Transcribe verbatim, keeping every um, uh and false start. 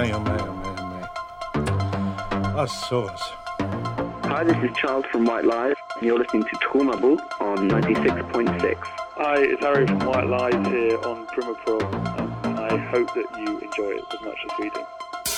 me, oh me, oh me, oh me. That's sauce. Hi, this is Charles from White Lies, and you're listening to Tourmable on ninety-six point six. Hi, it's Harry from White Lies here on Primapro, and I hope that you enjoy it as much as we do.